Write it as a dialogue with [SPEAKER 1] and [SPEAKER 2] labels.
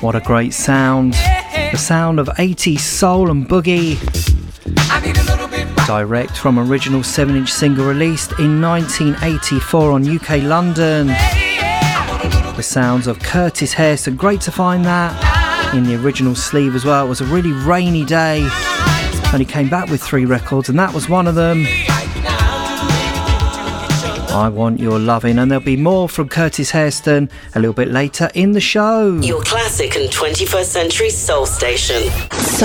[SPEAKER 1] What a great sound. The sound of 80s soul and boogie. Direct from original 7-inch single released in 1984 on UK London. The sounds of Curtis Hairston. Great to find that in the original sleeve as well. It was a really rainy day. And he came back with 3 records, and that was one of them. I Want Your Loving, and there'll be more from Curtis Hairston a little bit later in the show.
[SPEAKER 2] Your classic and 21st century soul station.